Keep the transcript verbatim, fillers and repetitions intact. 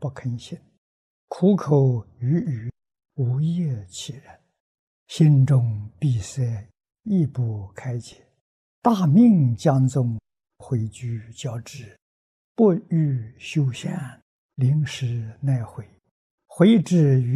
不肯行，苦口语语，无业其人，心中闭塞，亦不开解。大命将宗，回居交之，不欲修善，临时奈悔，回之于